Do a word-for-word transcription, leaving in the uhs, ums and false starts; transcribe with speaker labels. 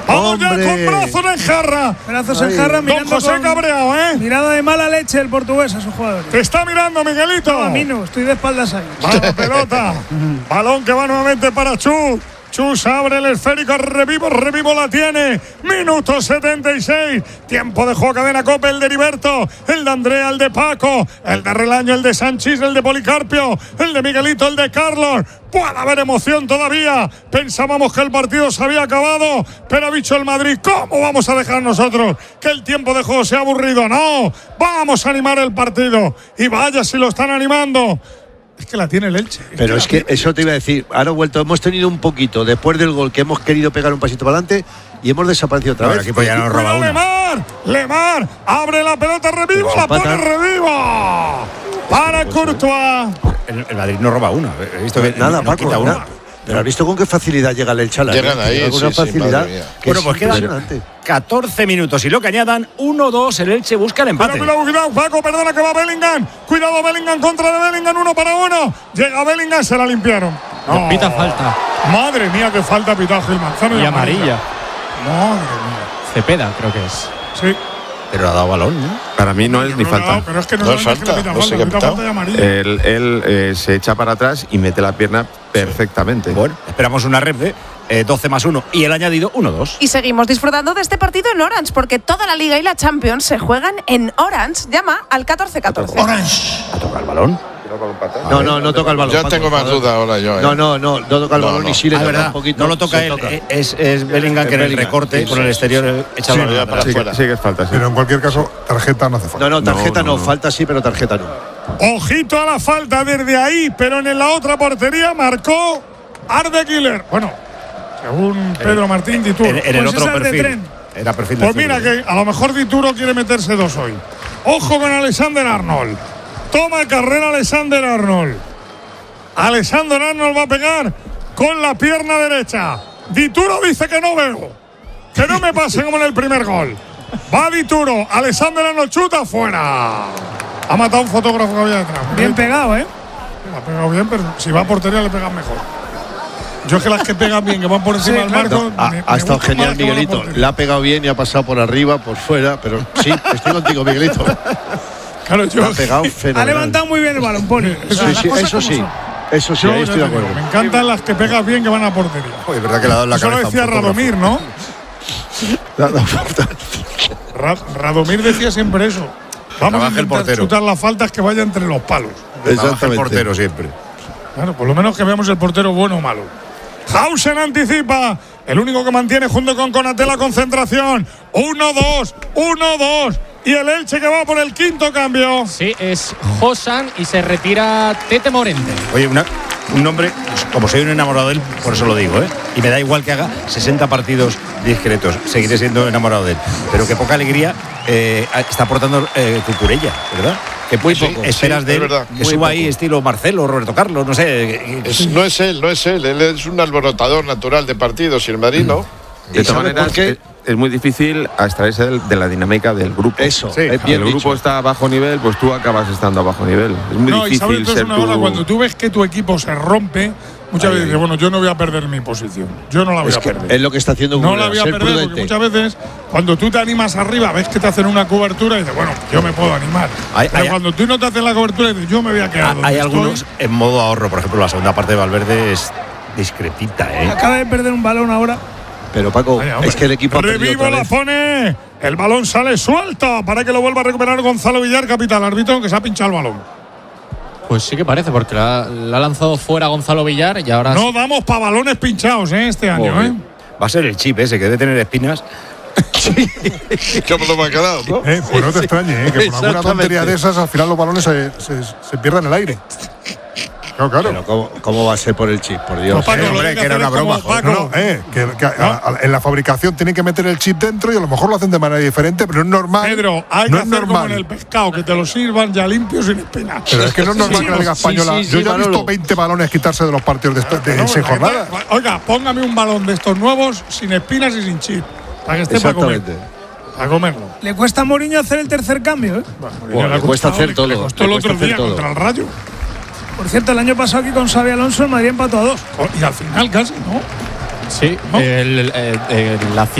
Speaker 1: Vamos
Speaker 2: ¡Hombre!
Speaker 1: ya con brazos en jarra.
Speaker 3: Brazos en jarra,
Speaker 1: Don
Speaker 3: mirando
Speaker 1: José
Speaker 3: con
Speaker 1: cabreado, ¿eh?
Speaker 3: mirada de mala leche el portugués a sus jugadores.
Speaker 1: Te está mirando, Miguelito.
Speaker 3: No, a mí no, estoy de espaldas ahí.
Speaker 1: Va la pelota. Balón que va nuevamente para Chus. Chus abre el esférico, Revivo, Revivo la tiene. Minuto setenta y seis. Tiempo de juego, cadena Cope, el de Heriberto, el de Andrea, el de Paco, el de Relaño, el de Sanchís, el de Policarpio, el de Miguelito, el de Carlos. Puede haber emoción todavía. Pensábamos que el partido se había acabado, pero ha dicho el Madrid, ¿cómo vamos a dejar nosotros que el tiempo de juego sea aburrido? No, vamos a animar el partido. Y vaya si lo están animando. Es que la tiene el Elche. Es
Speaker 2: Pero
Speaker 1: que
Speaker 2: es que eso te iba a decir. Ahora he vuelto. Hemos tenido un poquito después del gol que hemos querido pegar un pasito para adelante y hemos desaparecido otra
Speaker 4: No, el
Speaker 2: vez.
Speaker 4: equipo ya nos roba una.
Speaker 1: Lemar, Lemar, abre la pelota, Revivo,
Speaker 2: Pero
Speaker 1: la pone
Speaker 2: empata.
Speaker 1: Revivo. Para Courtois.
Speaker 4: El, el Madrid no roba una. He visto que
Speaker 2: Nada,
Speaker 4: no
Speaker 2: Paco.
Speaker 4: quita una.
Speaker 2: nada. Pero has visto con qué facilidad llega el Elche a la
Speaker 5: Llegan
Speaker 2: red?
Speaker 5: ahí,
Speaker 2: Llega con
Speaker 5: sí,
Speaker 2: una
Speaker 5: sí,
Speaker 2: facilidad.
Speaker 5: madre mía.
Speaker 2: que
Speaker 4: Bueno,
Speaker 2: es
Speaker 4: pues quedan
Speaker 2: impresionante.
Speaker 4: catorce minutos y lo que añadan uno dos, el Elche busca el empate.
Speaker 1: Cuidado, cuidado, Paco, perdona que va Bellingham. Cuidado, Bellingham contra de Bellingham, uno para uno. Llega Bellingham, se la limpiaron. No.
Speaker 6: Pita falta.
Speaker 1: Madre mía, que falta pita Gil Manzano.
Speaker 6: Y amarilla.
Speaker 1: Madre mía.
Speaker 6: Cepeda, creo que es.
Speaker 1: Sí.
Speaker 4: Pero ha dado balón, ¿no?
Speaker 7: Para mí no es ni
Speaker 1: No, no,
Speaker 7: falta.
Speaker 1: pero es que no,
Speaker 5: No
Speaker 1: no
Speaker 5: es
Speaker 1: es que le
Speaker 5: falta,
Speaker 1: pita
Speaker 5: no sé
Speaker 1: falta,
Speaker 5: qué ha
Speaker 1: pita
Speaker 5: pitado.
Speaker 1: falta y amarilla.
Speaker 7: Él, él eh, se echa para atrás y mete la pierna perfectamente.
Speaker 4: Bueno, esperamos una ref de eh, doce más uno y el añadido uno dos.
Speaker 8: Y seguimos disfrutando de este partido en Orange, porque toda la Liga y la Champions se juegan en Orange. Llama al catorce catorce.
Speaker 4: ¿Ha tocado el balón?
Speaker 2: No, no, no toca el balón.
Speaker 5: Ya
Speaker 2: Paco,
Speaker 5: tengo más
Speaker 2: joder.
Speaker 5: dudas ahora yo. ¿eh?
Speaker 2: No, no, no, no toca el
Speaker 5: No,
Speaker 2: balón
Speaker 5: no.
Speaker 2: y sí le
Speaker 4: Ah,
Speaker 2: toca
Speaker 4: verdad,
Speaker 2: un poquito.
Speaker 4: no lo toca
Speaker 2: se
Speaker 4: él,
Speaker 2: toca.
Speaker 4: eh, es, es Bellingham
Speaker 2: Es
Speaker 4: que en el
Speaker 2: Bellingham,
Speaker 4: recorte
Speaker 2: sí,
Speaker 4: con
Speaker 2: sí,
Speaker 4: el
Speaker 2: sí.
Speaker 4: exterior eh, echa
Speaker 5: Sí,
Speaker 4: la
Speaker 5: ya
Speaker 4: bola
Speaker 5: para
Speaker 4: atrás.
Speaker 7: Sí, que,
Speaker 5: fuera.
Speaker 7: sí que es falta, sí.
Speaker 9: Pero en cualquier caso, tarjeta no hace falta.
Speaker 2: No, no, tarjeta
Speaker 7: No,
Speaker 2: no,
Speaker 7: no, no.
Speaker 2: falta sí, pero tarjeta no.
Speaker 1: Ojito a la falta desde ahí, pero en la otra portería marcó Arde Güler. Bueno, según Pedro Martín Dituro.
Speaker 4: En, en el
Speaker 3: Pues
Speaker 4: otro
Speaker 3: esa es de
Speaker 4: perfil.
Speaker 3: tren.
Speaker 4: Era perfil de
Speaker 1: Pues mira
Speaker 4: fútbol.
Speaker 1: que a lo mejor Dituro quiere meterse dos hoy. Ojo con Alexander Arnold. Toma carrera Alexander Arnold. Alexander Arnold va a pegar con la pierna derecha. Dituro dice que no veo. Que no me pase como en el primer gol. Va Dituro. Alexander Arnold chuta fuera. Ha matado un fotógrafo que había detrás.
Speaker 3: Bien pegado, ¿eh?
Speaker 1: La ha pegado bien, pero si va a portería le pegan mejor. Yo es que las que pegan bien, que van por encima
Speaker 3: Sí,
Speaker 1: del
Speaker 3: claro.
Speaker 1: marco.
Speaker 2: Ha,
Speaker 1: me-
Speaker 2: ha
Speaker 1: me
Speaker 2: estado
Speaker 1: gustan
Speaker 2: genial
Speaker 1: más que van a
Speaker 2: Miguelito.
Speaker 1: portería.
Speaker 2: Le ha pegado bien y ha pasado por arriba, por fuera, pero sí, estoy contigo, Miguelito.
Speaker 1: Claro,
Speaker 2: Le
Speaker 1: yo,
Speaker 2: ha pegado
Speaker 3: Ha
Speaker 2: fenomenal.
Speaker 3: levantado muy bien el balón, Poli. O sea,
Speaker 2: Sí,
Speaker 3: las
Speaker 2: sí,
Speaker 3: cosas
Speaker 2: eso
Speaker 3: como
Speaker 2: sí.
Speaker 3: son.
Speaker 2: Eso sí,
Speaker 1: yo
Speaker 2: ahí
Speaker 1: ya
Speaker 2: estoy
Speaker 1: te
Speaker 2: de
Speaker 1: digo,
Speaker 2: acuerdo.
Speaker 1: me encantan las que pegas bien que van a portería.
Speaker 4: Oye, es verdad que le ha dado en la
Speaker 1: Eso lo
Speaker 4: cabeza. a un
Speaker 1: decía
Speaker 4: fotógrafo.
Speaker 1: Radomir, ¿no?
Speaker 2: Da- da falta.
Speaker 1: Ra- Radomir decía siempre eso. Vamos a
Speaker 4: trabaje el
Speaker 1: intentar
Speaker 4: portero.
Speaker 1: chutar las faltas que vaya entre los palos.
Speaker 4: Trabaja el
Speaker 2: Exactamente.
Speaker 4: portero siempre.
Speaker 1: Bueno, por lo menos que veamos el portero bueno o malo. Hausen anticipa. El único que mantiene junto con Konaté la concentración. uno dos, uno dos. Y el Elche que va por el quinto cambio.
Speaker 6: Sí, es Josan y se retira Tete Morente.
Speaker 4: Oye, una- un nombre, pues, como soy un enamorado de él, por eso lo digo, ¿eh? Y me da igual que haga sesenta partidos discretos, seguiré siendo enamorado de él. Pero que poca alegría eh, está aportando eh, Cucurella, ¿verdad? Que
Speaker 2: Muy
Speaker 4: sí,
Speaker 2: poco,
Speaker 4: esperas
Speaker 5: sí,
Speaker 4: de
Speaker 5: es
Speaker 4: él
Speaker 5: verdad.
Speaker 4: que
Speaker 2: Muy
Speaker 4: suba
Speaker 2: poco.
Speaker 4: ahí estilo Marcelo, Roberto Carlos, no sé.
Speaker 5: Es- no es él, no es él. Él es un alborotador natural de partidos y el Madrid no.
Speaker 7: De
Speaker 2: ¿Y
Speaker 7: todas
Speaker 2: sabes
Speaker 7: maneras,
Speaker 2: por qué?
Speaker 7: es, es muy difícil abstraerse del- de la dinámica del grupo.
Speaker 2: Eso,
Speaker 4: Sí,
Speaker 2: es
Speaker 7: Si
Speaker 2: bien
Speaker 7: el grupo
Speaker 2: dicho.
Speaker 7: está a bajo nivel, pues tú acabas estando a bajo nivel. Es muy
Speaker 1: No, y sabes
Speaker 7: difícil
Speaker 1: entonces
Speaker 7: ser
Speaker 1: una
Speaker 7: tú.
Speaker 1: cosa, cuando tú ves que tu equipo se rompe, muchas veces dices, bueno, yo no voy a perder mi posición. Yo no la voy
Speaker 2: Es
Speaker 1: a
Speaker 2: que
Speaker 1: perder.
Speaker 2: es lo que está haciendo
Speaker 1: No
Speaker 2: Cucurella,
Speaker 1: la voy a
Speaker 2: ser
Speaker 1: perder porque
Speaker 2: prudente.
Speaker 1: muchas veces cuando tú te animas arriba, ves que te hacen una cobertura y dices, bueno, yo me puedo animar.
Speaker 4: Hay-
Speaker 1: Pero
Speaker 4: hay-
Speaker 1: cuando tú no te hacen la cobertura dices, yo me voy a quedar
Speaker 4: Ah,
Speaker 1: donde
Speaker 4: hay
Speaker 1: estoy.
Speaker 4: algunos en modo ahorro, por ejemplo, la segunda parte de Valverde es discretita, ¿eh?
Speaker 3: Acaba de perder un balón ahora.
Speaker 2: Pero Paco,
Speaker 1: Vaya, hombre.
Speaker 2: es que el equipo ha perdido
Speaker 1: Revivo
Speaker 2: otra
Speaker 1: la
Speaker 2: vez.
Speaker 1: pone. El balón sale suelto para que lo vuelva a recuperar Gonzalo Villar, capitán árbitro, que se ha pinchado el balón.
Speaker 6: Pues sí que parece, porque la, la ha lanzado fuera Gonzalo Villar y ahora.
Speaker 1: No damos para balones pinchados ¿eh? este año.
Speaker 4: Joder.
Speaker 1: ¿eh?
Speaker 4: Va a ser el chip ese que debe tener espinas.
Speaker 5: ¿Cómo lo me ha quedado, no?
Speaker 9: Eh, pues no te extrañe, eh, que por alguna
Speaker 2: Exactamente.
Speaker 9: tontería de esas al final los balones se, se, se pierden en el aire. Claro, claro.
Speaker 2: Pero ¿cómo, ¿cómo va a ser por el chip? Por Dios.
Speaker 1: No, Paco,
Speaker 4: Eh,
Speaker 1: lo
Speaker 4: hombre,
Speaker 1: hay
Speaker 4: que era
Speaker 1: hacer
Speaker 4: una
Speaker 1: es como
Speaker 4: broma, joder.
Speaker 1: Paco.
Speaker 9: No, no, eh, que, que a- a- en la fabricación tienen que meter el chip dentro y a lo mejor lo hacen de manera diferente, pero es normal.
Speaker 1: Pedro, hay
Speaker 9: no
Speaker 1: que
Speaker 9: es
Speaker 1: hacer como
Speaker 9: normal.
Speaker 1: en el pescado, que te lo sirvan ya limpio sin espinas.
Speaker 9: Pero es que no es normal
Speaker 2: Sí,
Speaker 9: que la Liga
Speaker 2: sí,
Speaker 9: Española.
Speaker 2: sí, sí,
Speaker 9: Yo ya he
Speaker 2: Manolo.
Speaker 9: visto veinte balones quitarse de los partidos de, esta- de
Speaker 1: No,
Speaker 9: seis
Speaker 1: la gente-
Speaker 9: jornadas.
Speaker 1: Oiga, póngame un balón de estos nuevos sin espinas y sin chip. Para que esté para comer.
Speaker 2: Exactamente.
Speaker 1: Para comerlo.
Speaker 3: Le cuesta a Mourinho hacer el tercer cambio, ¿eh?
Speaker 2: Bueno,
Speaker 1: Ya
Speaker 2: le cuesta
Speaker 1: costado,
Speaker 2: hacer
Speaker 1: le-
Speaker 2: todo,
Speaker 1: Le costó
Speaker 2: le
Speaker 1: el
Speaker 2: cuesta
Speaker 1: otro
Speaker 2: hacer
Speaker 1: día
Speaker 2: todo.
Speaker 1: contra el Rayo.
Speaker 3: Por cierto, el año pasado aquí con Xabi Alonso el Madrid empató a dos.
Speaker 1: Oh, y al final casi, ¿no?
Speaker 6: Sí,
Speaker 1: ¿No?
Speaker 6: el, el- el- la